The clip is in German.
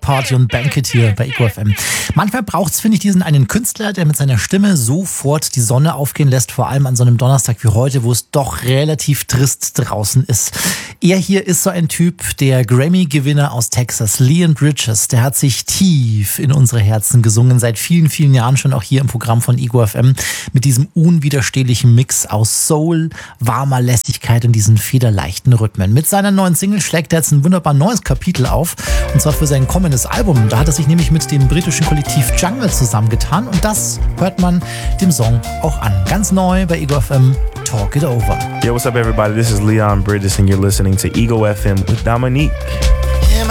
Party und Banquet hier bei Ego FM. Manchmal braucht es, finde ich, diesen einen Künstler, der mit seiner Stimme sofort die Sonne aufgehen lässt, vor allem an so einem Donnerstag wie heute, wo es doch relativ trist draußen ist. Er hier ist so ein Typ, der Grammy-Gewinner aus Texas, Leon Bridges, der hat sich tief in unsere Herzen gesungen, seit vielen, vielen Jahren schon auch hier im Programm von Ego FM, mit diesem unwiderstehlichen Mix aus Soul, warmer Lässigkeit und diesen federleichten Rhythmen. Mit seiner neuen Single schlägt er jetzt ein wunderbar neues Kapitel auf, und zwar für sein kommendes Album. Da hat er sich nämlich mit dem britischen Kollektiv Jungle zusammengetan, und das hört man dem Song auch an. Ganz neu bei Ego FM, Talk It Over. Yo, what's up everybody? This is Leon Bridges and you're listening to Ego FM with Dominique.